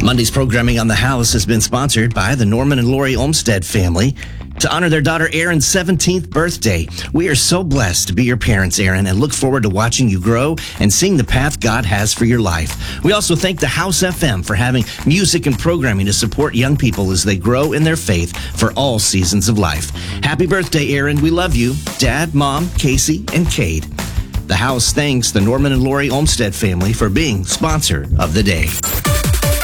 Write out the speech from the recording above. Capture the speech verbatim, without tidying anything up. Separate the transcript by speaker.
Speaker 1: Monday's programming on The House has been sponsored by the Norman and Lori Olmsted family. To honor their daughter Erin's seventeenth birthday, we are so blessed to be your parents, Erin, and look forward to watching you grow and seeing the path God has for your life. We also thank The House F M for having music and programming to support young people as they grow in their faith for all seasons of life. Happy birthday, Erin. We love you. Dad, Mom, Casey, and Cade. The House thanks the Norman and Lori Olmsted family for being sponsor of the day.